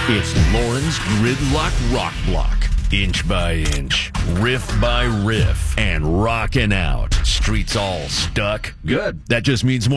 It's Lauren's Gridlock Rock Block. Inch by inch, riff by riff, and rocking out. Streets all stuck? Good. That just means more